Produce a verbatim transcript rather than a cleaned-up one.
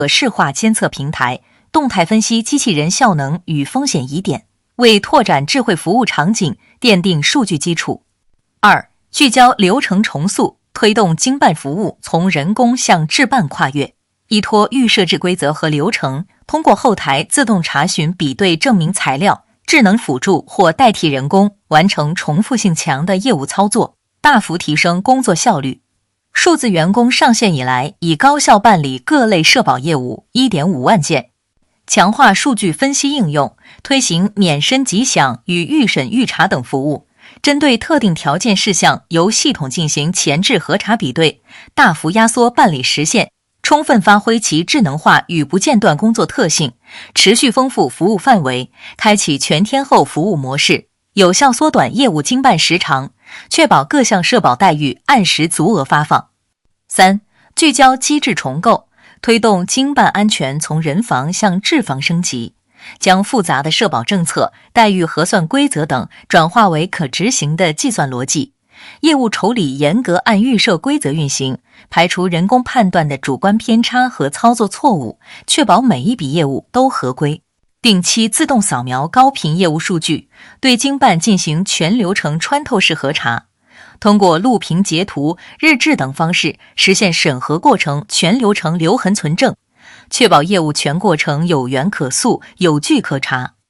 可视化监测平台，动态分析机器人效能与风险疑点，为拓展智慧服务场景奠定数据基础。二、聚焦流程重塑，推动经办服务从人工向智办跨越。依托预设置规则和流程，通过后台自动查询、比对证明材料，智能辅助或代替人工，完成重复性强的业务操作，大幅提升工作效率。数字员工上线以来，已高效办理各类社保业务 一点五万件。强化数据分析应用，推行免申即享与预审预查等服务，针对特定条件事项由系统进行前置核查比对，大幅压缩办理时限，充分发挥其智能化与不间断工作特性，持续丰富服务范围，开启全天候服务模式，有效缩短业务经办时长，确保各项社保待遇按时足额发放。三、聚焦机制重构，推动经办安全从人防向智防升级，将复杂的社保政策、待遇核算规则等转化为可执行的计算逻辑。业务筹理严格按预设规则运行，排除人工判断的主观偏差和操作错误，确保每一笔业务都合规。定期自动扫描高频业务数据，对经办进行全流程穿透式核查，通过录屏截图、日志等方式实现审核过程全流程留痕存证，确保业务全过程有源可溯、有据可查。